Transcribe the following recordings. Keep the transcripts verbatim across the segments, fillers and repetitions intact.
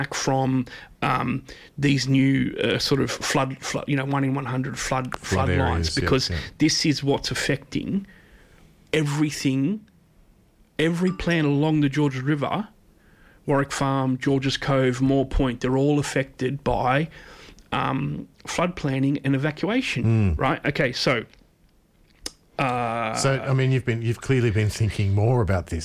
from um, these new uh, sort of flood, flood, you know, one in one hundred flood flood, flood lines, because yep, yep. this is what's affecting everything, every plant along the Georges River, Warwick Farm, Georges Cove, Moore Point. They're all affected by um, flood planning and evacuation, mm. right? Okay, so. Uh, so, I mean, you've been you've clearly been thinking more about this.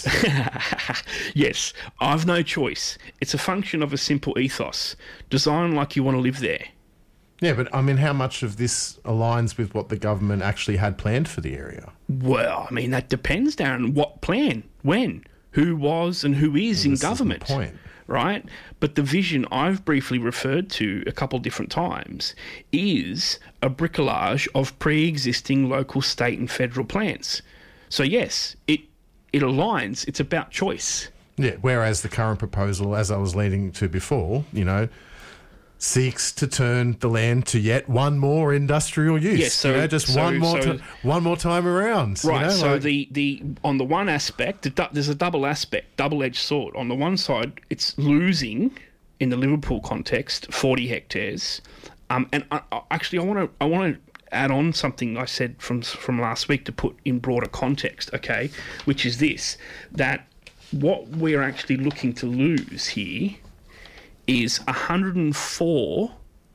Yes, I've no choice. It's a function of a simple ethos. Design like you want to live there. Yeah, but I mean, how much of this aligns with what the government actually had planned for the area? Well, I mean, that depends, Darren. What plan? When? Who was and who is well, in government? Is the point. Right? But the vision I've briefly referred to a couple of different times is a bricolage of pre-existing local, state and federal plans. So yes, it it aligns. It's about choice. Yeah, whereas the current proposal, as I was leading to before, you know, seeks to turn the land to yet one more industrial use. Yes, so, you know, just so, one more so, t- one more time around. Right. You know, so like, the, the on the one aspect, the du- there's a double aspect, double-edged sword. On the one side, it's losing in the Liverpool context forty hectares, um, and I, I, actually, I want to I want to add on something I said from from last week to put in broader context. Okay, which is this: that what we're actually looking to lose here is one hundred four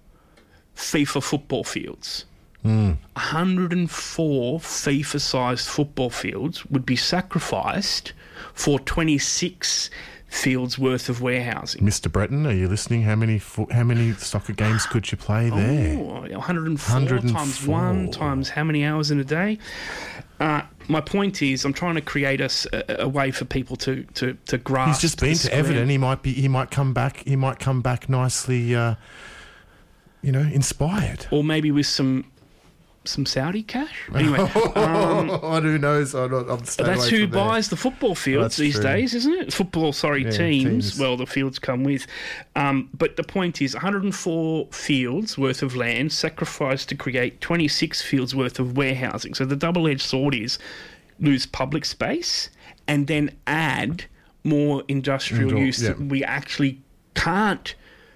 FIFA football fields. Mm. one hundred four FIFA-sized football fields would be sacrificed for twenty-six fields worth of warehousing. Mister Breton, are you listening? How many fo- how many soccer games could you play there? Oh, one hundred four, one hundred four times one times how many hours in a day? Uh, my point is, I'm trying to create a, a, a way for people to, to, to grasp. He's just been to Everton. He might be. He might come back. He might come back nicely. Uh, you know, inspired. Or maybe with some some Saudi cash. Anyway, um, who knows? I'm not, I'm that's who buys the football fields these true. days, isn't it? Football, sorry, yeah, teams. teams. Well, the fields come with. Um, but the point is, one hundred four fields worth of land sacrificed to create twenty-six fields worth of warehousing. So the double-edged sword is lose public space and then add more industrial Indoor, use yeah. that we actually can't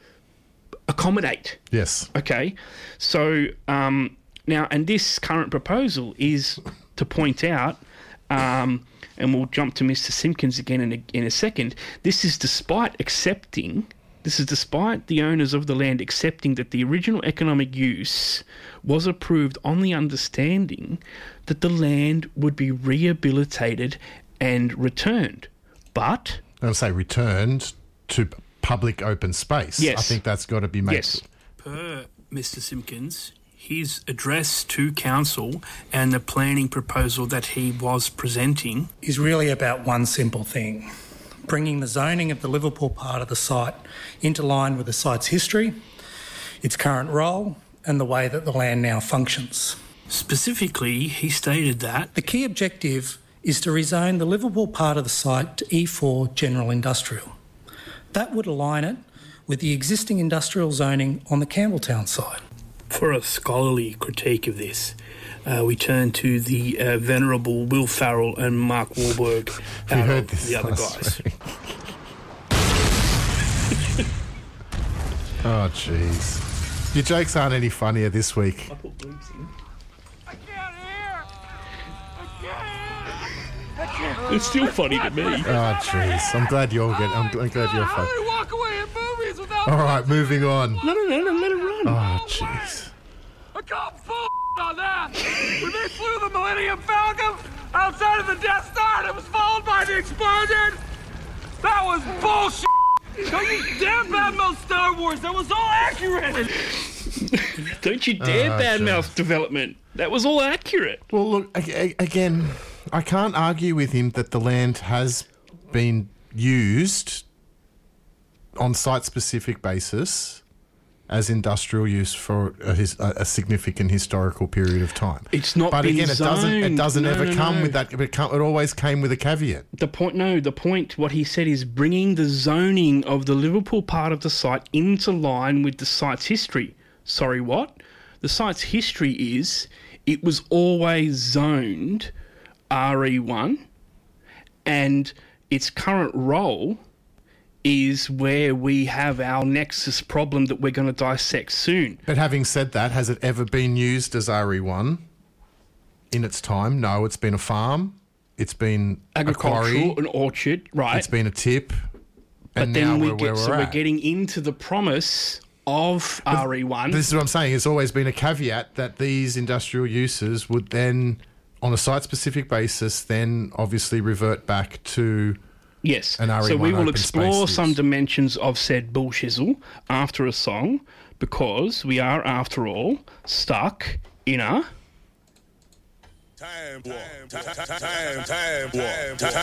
accommodate. Yes. Okay. So. Um, Now, and this current proposal is to point out, um, and we'll jump to Mister Simpkins again in a, in a second, this is despite accepting, this is despite the owners of the land accepting that the original economic use was approved on the understanding that the land would be rehabilitated and returned. But... I'll say returned to public open space. Yes. I think that's got to be made... Yes. Per Mister Simpkins... his address to council and the planning proposal that he was presenting is really about one simple thing: bringing the zoning of the Liverpool part of the site into line with the site's history, its current role, and the way that the land now functions. Specifically, he stated that the key objective is to rezone the Liverpool part of the site to E four General Industrial. That would align it with the existing industrial zoning on the Campbelltown site. For a scholarly critique of this, uh, we turn to the uh, venerable Will Farrell and Mark Wahlberg out heard of this the other guys. Oh, jeez. Your jokes aren't any funnier this week. I put boots in. I can't hear! I can't hear! I can't. It's still funny to me. Oh, jeez. I'm glad you're good. I'm, I'm glad you're How fun. do we walk away in movies without... All right, moving on. No, no, no, no, let it run. Oh, jeez. I call full on that! When they flew the Millennium Falcon outside of the Death Star and it was followed by the explosion, that was bullshit! Don't you dare badmouth Star Wars, that was all accurate! Don't you dare Oh, badmouth development. That was all accurate. Well, look, a- a- again, I can't argue with him that the land has been used on site-specific basis as industrial use for a, his, a, a significant historical period of time. It's not But been again, it doesn't. It zoned. doesn't No, ever no, come no. with that. It, come, it always came with a caveat. The point, no, the point, what he said is bringing the zoning of the Liverpool part of the site into line with the site's history. Sorry, what? The site's history is it was always zoned R E one and its current role is where we have our nexus problem that we're going to dissect soon. But having said that, has it ever been used as R E one in its time? No, it's been a farm. It's been a quarry. Agricultural, an orchard, right? It's been a tip. But And then now we we're get, where so we're we're at. getting into the promise of R E one. This is what I'm saying. It's always been a caveat that these industrial uses would then, on a site-specific basis, then obviously revert back to... Yes. An R E one so we will open explore space use. some dimensions of said bullshizzle after a song, because we are, after all, stuck in a... Time warp. Time, time, time, time warp.